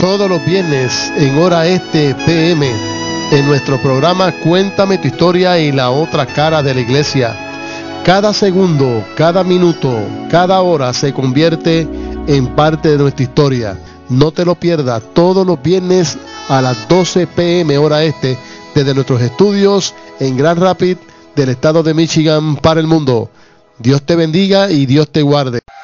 todos los viernes en hora este PM en nuestro programa Cuéntame tu historia y la otra cara de la iglesia. Cada segundo, cada minuto, cada hora se convierte en parte de nuestra historia. No te lo pierdas, todos los viernes a las 12 PM hora este, desde nuestros estudios en Grand Rapids del estado de Michigan para el mundo. Dios te bendiga y Dios te guarde.